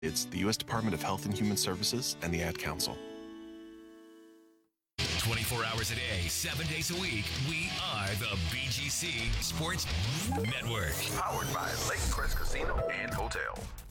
It's the U.S. Department of Health and Human Services and the Ad Council. 24 hours a day, 7 days a week, we are the BGC Sports Network. Powered by Lake Crest Casino and Hotel.